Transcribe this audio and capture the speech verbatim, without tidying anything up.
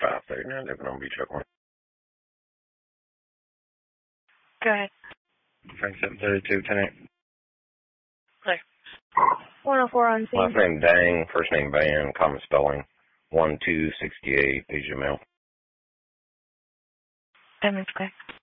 five thirty-nine, Lebanon Beach, Oklahoma. Go ahead. Frank seven thirty-two, ten eight. Clear. one oh four on scene. Last name Dang, first name Van, common spelling, one two sixty-eight, Asia Mail. Ten minutes clear.